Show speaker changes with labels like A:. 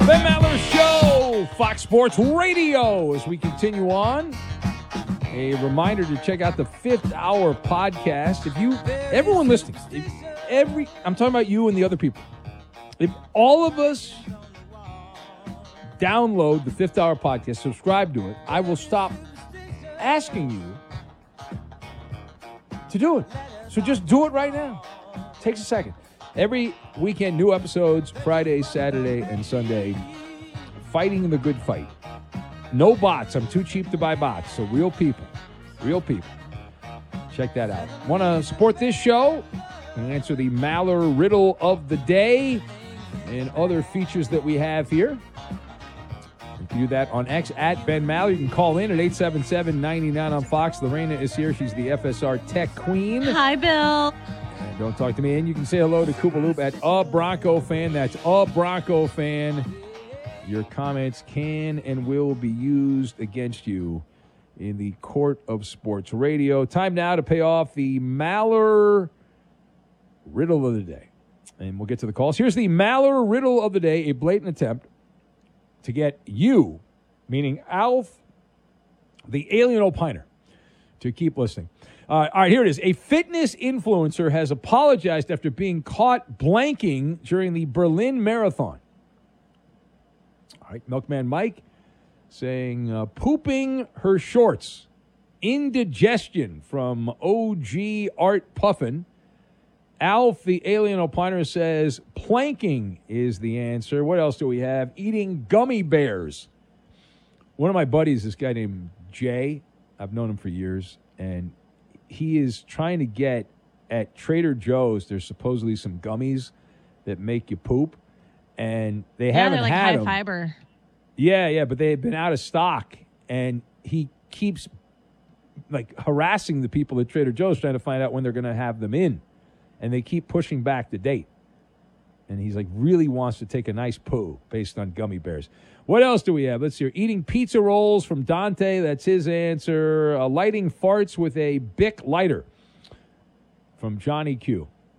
A: Ben Maller Show, Fox Sports Radio. As we continue on, a reminder to check out the Fifth Hour podcast. Everyone listening, I'm talking about you and the other people. If all of us download the Fifth Hour podcast, subscribe to it, I will stop asking you to do it. So just do it right now. Takes a second. Every weekend, new episodes, Friday, Saturday, and Sunday. Fighting the good fight. No bots. I'm too cheap to buy bots. So real people. Real people. Check that out. Want to support this show? And answer the Maller Riddle of the Day and other features that we have here. You can do that on X at Ben Maller. You can call in at 877-99 on Fox. Lorena is here. She's the FSR Tech Queen.
B: Hi, Bill.
A: And don't talk to me. And you can say hello to Koopa Loop at A Bronco Fan. That's A Bronco Fan. Your comments can and will be used against you in the court of sports radio. Time now to pay off the Maller Riddle of the Day. And we'll get to the calls. Here's the Maller Riddle of the Day, a blatant attempt to get you, meaning Alf, the alien opiner, to keep listening. All right, here it is. A fitness influencer has apologized after being caught blanking during the Berlin Marathon. All right, Milkman Mike saying pooping her shorts. Indigestion from OG Art Puffin. Alf, the alien opiner, says planking is the answer. What else do we have? Eating gummy bears. One of my buddies, this guy named Jay, I've known him for years, and he is trying to get at Trader Joe's. There's supposedly some gummies that make you poop, and they haven't
B: they're like
A: had
B: high
A: them.
B: fiber.
A: Yeah, but they have been out of stock, and he keeps like harassing the people at Trader Joe's trying to find out when they're going to have them in. And they keep pushing back the date. And he's like, really wants to take a nice poo based on gummy bears. What else do we have? Let's see. Eating pizza rolls from Dante. That's his answer. Lighting farts with a Bic lighter from Johnny Q.